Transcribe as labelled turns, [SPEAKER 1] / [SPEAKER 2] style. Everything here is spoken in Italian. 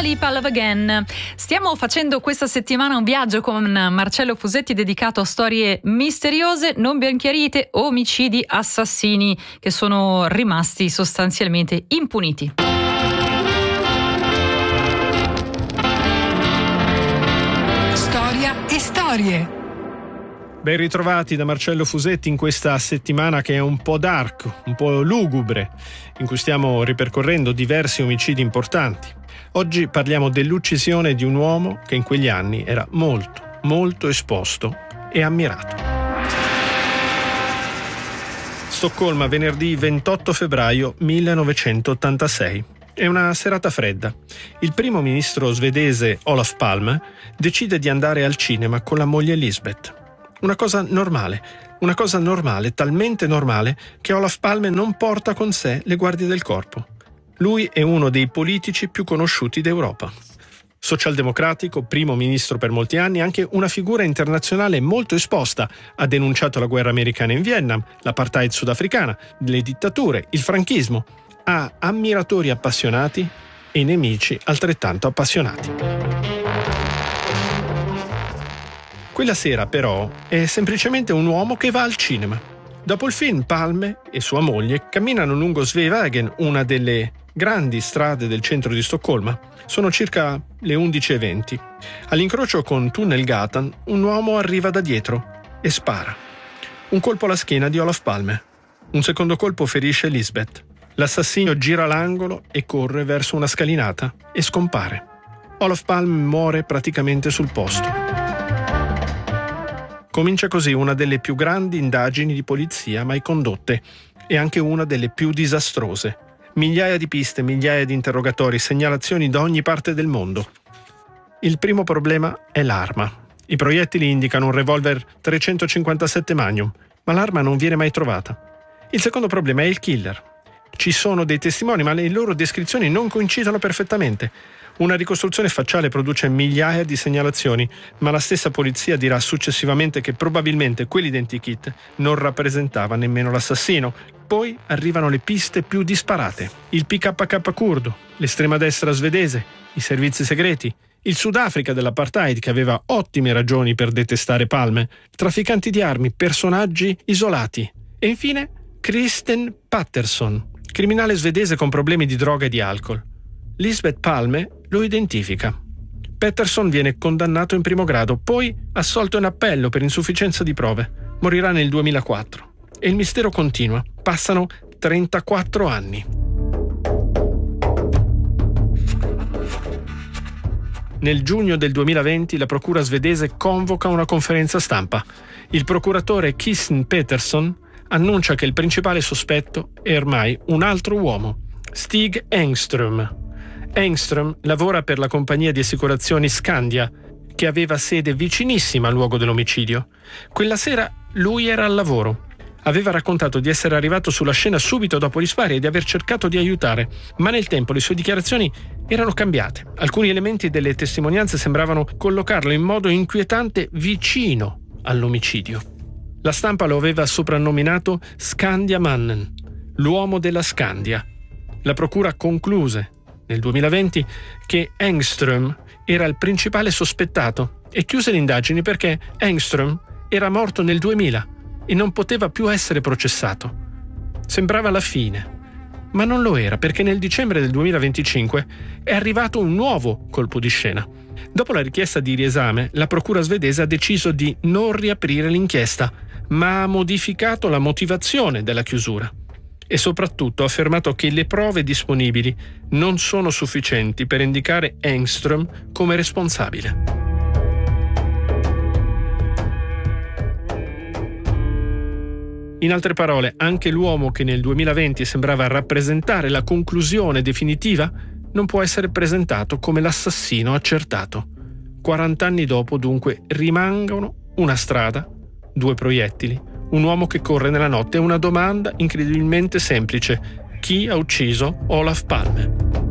[SPEAKER 1] Lipa Love Again. Stiamo facendo questa settimana un viaggio con Marcello Fusetti dedicato a storie misteriose, non ben chiarite, omicidi, assassini che sono rimasti sostanzialmente impuniti.
[SPEAKER 2] Storia e storie.
[SPEAKER 3] Ben ritrovati da Marcello Fusetti in questa settimana che è un po' dark, un po' lugubre, in cui stiamo ripercorrendo diversi omicidi importanti. Oggi parliamo dell'uccisione di un uomo che in quegli anni era molto, molto esposto e ammirato. Stoccolma, venerdì 28 febbraio 1986. È una serata fredda. Il primo ministro svedese Olof Palme decide di andare al cinema con la moglie Lisbeth. Una cosa normale, talmente normale che Olof Palme non porta con sé le guardie del corpo. Lui è uno dei politici più conosciuti d'Europa. Socialdemocratico, primo ministro per molti anni, anche una figura internazionale molto esposta. Ha denunciato la guerra americana in Vietnam, l'apartheid sudafricana, le dittature, il franchismo. Ha ammiratori appassionati e nemici altrettanto appassionati. Quella sera, però, è semplicemente un uomo che va al cinema. Dopo il film, Palme e sua moglie camminano lungo Sveavägen, una delle grandi strade del centro di Stoccolma. Sono circa le 11:20. All'incrocio con Tunnelgatan, un uomo arriva da dietro e spara. Un colpo alla schiena di Olof Palme. Un secondo colpo ferisce Lisbeth. L'assassino gira l'angolo e corre verso una scalinata e scompare. Olof Palme muore praticamente sul posto. Comincia così una delle più grandi indagini di polizia mai condotte e anche una delle più disastrose. Migliaia di piste, migliaia di interrogatori, segnalazioni da ogni parte del mondo. Il primo problema è l'arma. I proiettili indicano un revolver 357 Magnum, ma l'arma non viene mai trovata. Il secondo problema è il killer. Ci sono dei testimoni, ma le loro descrizioni non coincidono perfettamente. Una ricostruzione facciale produce migliaia di segnalazioni, ma la stessa polizia dirà successivamente che probabilmente quell'identikit non rappresentava nemmeno l'assassino. Poi arrivano le piste più disparate. Il PKK curdo, l'estrema destra svedese, i servizi segreti, il Sudafrica dell'apartheid che aveva ottime ragioni per detestare Palme, trafficanti di armi, personaggi isolati. E infine Kristen Patterson, criminale svedese con problemi di droga e di alcol. Lisbeth Palme lo identifica. Patterson viene condannato in primo grado, poi assolto in appello per insufficienza di prove. Morirà nel 2004. E il mistero continua. Passano 34 anni. Nel giugno del 2020 la procura svedese convoca una conferenza stampa. Il procuratore Kirsten Pettersson annuncia che il principale sospetto è ormai un altro uomo, Stig Engström. Engström lavora per la compagnia di assicurazioni Skandia, che aveva sede vicinissima al luogo dell'omicidio. Quella sera lui era al lavoro. Aveva raccontato di essere arrivato sulla scena subito dopo gli spari e di aver cercato di aiutare, ma nel tempo le sue dichiarazioni erano cambiate. Alcuni elementi delle testimonianze sembravano collocarlo in modo inquietante vicino all'omicidio. La stampa lo aveva soprannominato Skandiamannen, l'uomo della Skandia. La procura concluse nel 2020 che Engström era il principale sospettato e chiuse le indagini perché Engström era morto nel 2000 e non poteva più essere processato. Sembrava la fine, ma non lo era perché nel dicembre del 2025 è arrivato un nuovo colpo di scena. Dopo la richiesta di riesame, la procura svedese ha deciso di non riaprire l'inchiesta, ma ha modificato la motivazione della chiusura. E soprattutto ha affermato che le prove disponibili non sono sufficienti per indicare Engström come responsabile. In altre parole, anche l'uomo che nel 2020 sembrava rappresentare la conclusione definitiva non può essere presentato come l'assassino accertato. 40 anni dopo, dunque, rimangono una strada, 2 proiettili, un uomo che corre nella notte e una domanda incredibilmente semplice: chi ha ucciso Olof Palme?